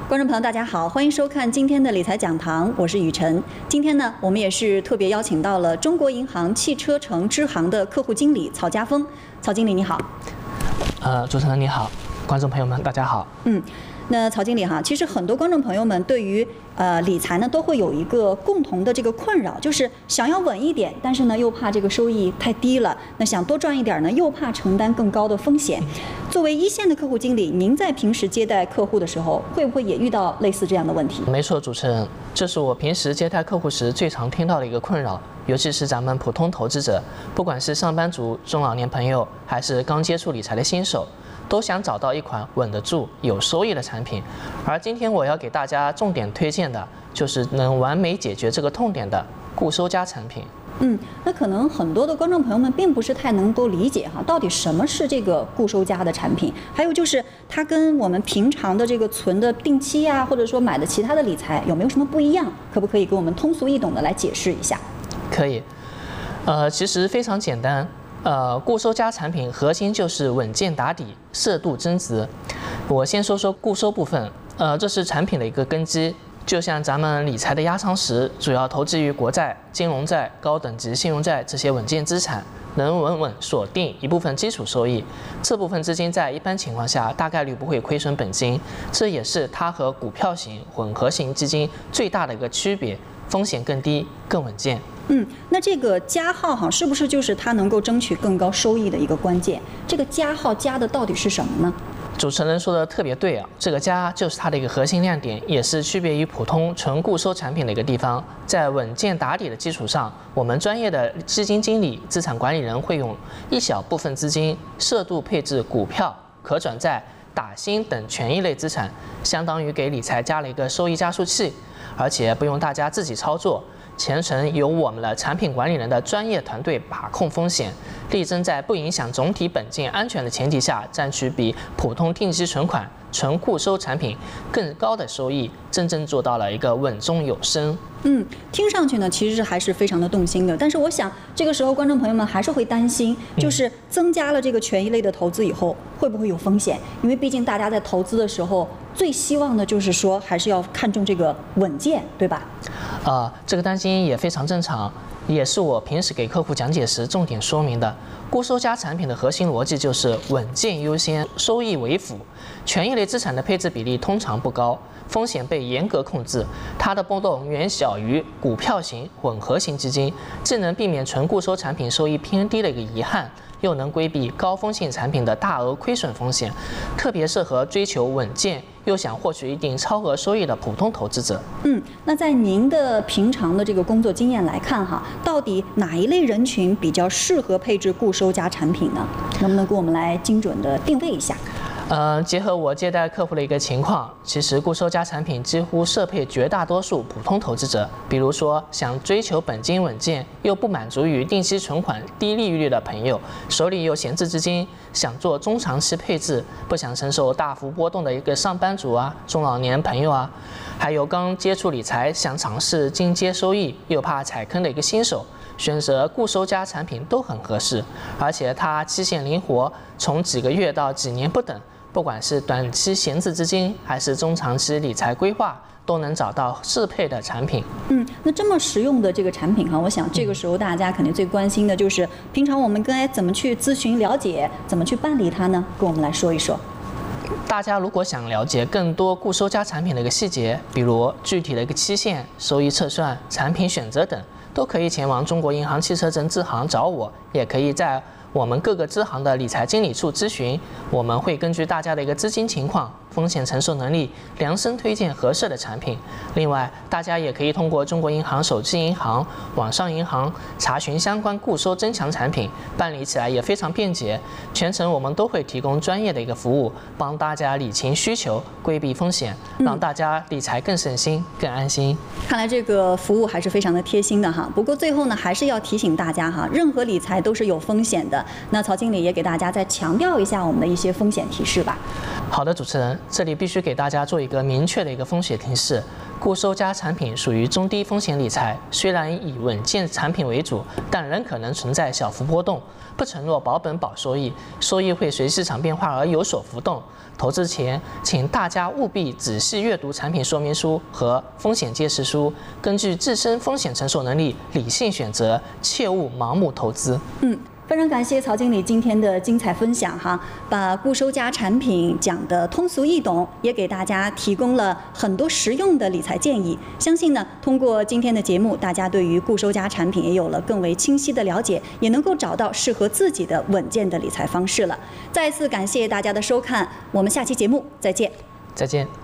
观众朋友，大家好，欢迎收看今天的理财讲堂，我是雨晨。今天呢，我们也是特别邀请到了中国银行汽车城支行的客户经理曹家峰。曹经理你好。 主持人你好，观众朋友们大家好。 那曹经理哈，其实很多观众朋友们对于理财呢都会有一个共同的这个困扰，就是想要稳一点，但是呢又怕这个收益太低了，那想多赚一点呢又怕承担更高的风险。作为一线的客户经理，您在平时接待客户的时候，会不会也遇到类似这样的问题？ 没错，主持人，这是我平时接待客户时最常听到的一个困扰，尤其是咱们普通投资者，不管是上班族、中老年朋友，还是刚接触理财的新手，都想找到一款稳得住、有收益的产品。而今天我要给大家重点推荐的，就是能完美解决这个痛点的固收加产品。 那可能很多的观众朋友们并不是太能够理解哈，到底什么是这个固收加的产品，还有就是它跟我们平常的这个存的定期呀，或者说买的其他的理财有没有什么不一样？可不可以给我们通俗易懂的来解释一下？可以， 其实非常简单。固收加产品核心就是稳健打底、适度增值。我先说说固收部分，这是产品的一个根基。就像咱们理财的压舱石，主要投资于国债、金融债、高等级信用债这些稳健资产，能稳稳锁定一部分基础收益。这部分资金在一般情况下大概率不会亏损本金，这也是它和股票型、混合型基金最大的一个区别，风险更低、更稳健。 那这个加号哈，是不是就是它能够争取更高收益的一个关键？这个加号加的到底是什么呢？ 主持人说的特别对啊，这个加就是它的一个核心亮点，也是区别于普通纯固收产品的一个地方。在稳健打底的基础上，我们专业的基金经理、资产管理人会用一小部分资金适度配置股票、可转债、打新等权益类资产，相当于给理财加了一个收益加速器，而且不用大家自己操作。全程由我们的产品管理人的专业团队把控风险，力争在不影响总体本金安全的前提下，占取比普通定期存款、纯固收产品更高的收益，真正做到了一个稳中有升。 听上去呢，其实还是非常的动心的。但是我想，这个时候观众朋友们还是会担心，就是增加了这个权益类的投资以后，会不会有风险？因为毕竟大家在投资的时候，最希望的就是说，还是要看重这个稳健，对吧？ 这个担心也非常正常，也是我平时给客户讲解时重点说明的。固收加产品的核心逻辑就是稳健优先，收益为辅。权益类资产的配置比例通常不高，风险被严格控制，它的波动远小于股票型、混合型基金，既能避免纯固收产品收益偏低的一个遗憾，又能规避高风险产品的大额亏损风险，特别适合追求稳健又想获取一定超额收益的普通投资者。 那在您的平常的这个工作经验来看哈，到底哪一类人群比较适合配置固收加产品呢？能不能给我们来精准的定位一下？ 结合我接待客户的一个情况，其实固收加产品几乎适配绝大多数普通投资者。比如说，想追求本金稳健又不满足于定期存款低利率的朋友，手里有闲置资金，想做中长期配置，不想承受大幅波动的一个上班族啊、中老年朋友啊，还有刚接触理财想尝试进阶收益又怕踩坑的一个新手，选择固收加产品都很合适，而且它期限灵活，从几个月到几年不等。不管是短期闲置资金还是中长期理财规划，都能找到适配的产品。 那这么实用的这个产品哈，我想这个时候大家肯定最关心的就是平常我们该怎么去咨询了解，怎么去办理它呢？跟我们来说一说。 大家如果想了解更多固收加产品的一个细节，比如具体的一个期限、收益测算、产品选择等，都可以前往中国银行汽车城支行找我，也可以在我们各个支行的理财经理处咨询，我们会根据大家的一个资金情况、风险承受能力，量身推荐合适的产品。另外，大家也可以通过中国银行手机银行、网上银行查询相关固收增强产品，办理起来也非常便捷。全程我们都会提供专业的一个服务，帮大家理清需求，规避风险，让大家理财更省心、更安心。 看来这个服务还是非常的贴心的哈。不过最后呢，还是要提醒大家哈，任何理财都是有风险的。那曹经理也给大家再强调一下我们的一些风险提示吧。 好的，主持人，这里必须给大家做一个明确的一个风险提示。 固收加产品属于中低风险理财，虽然以稳健产品为主，但仍可能存在小幅波动，不承诺保本保收益，收益会随市场变化而有所浮动。投资前，请大家务必仔细阅读产品说明书和风险揭示书，根据自身风险承受能力理性选择，切勿盲目投资。 非常感谢曹经理今天的精彩分享哈，把固收加产品讲得通俗易懂，也给大家提供了很多实用的理财建议。相信呢，通过今天的节目，大家对于固收加产品也有了更为清晰的了解，也能够找到适合自己的稳健的理财方式了。再次感谢大家的收看，我们下期节目再见。 再见。